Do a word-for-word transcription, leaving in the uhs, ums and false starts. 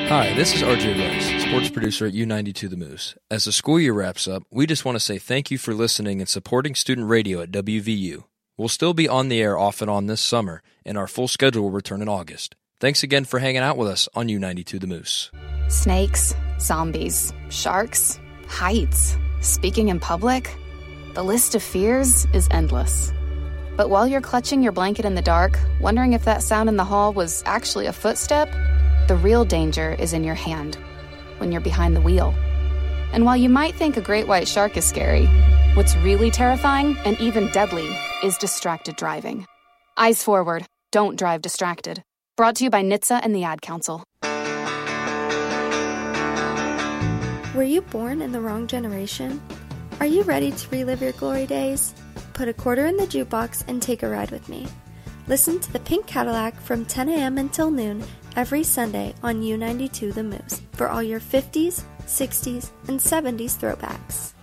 Hi, this is R J Rice, sports producer at U ninety-two The Moose. As the school year wraps up, we just want to say thank you for listening and supporting student radio at W V U. We'll still be on the air off and on this summer, and our full schedule will return in August. Thanks again for hanging out with us on U ninety-two The Moose. Snakes, zombies, sharks, heights, speaking in public. The list of fears is endless. But while you're clutching your blanket in the dark, wondering if that sound in the hall was actually a footstep, the real danger is in your hand, when you're behind the wheel. And while you might think a great white shark is scary, what's really terrifying and even deadly is distracted driving. Eyes forward, don't drive distracted. Brought to you by N H T S A and the Ad Council. Were you born in the wrong generation? Are you ready to relive your glory days? Put a quarter in the jukebox and take a ride with me. Listen to the Pink Cadillac from ten a.m. until noon every Sunday on U ninety-two The Moose for all your fifties, sixties, and seventies throwbacks.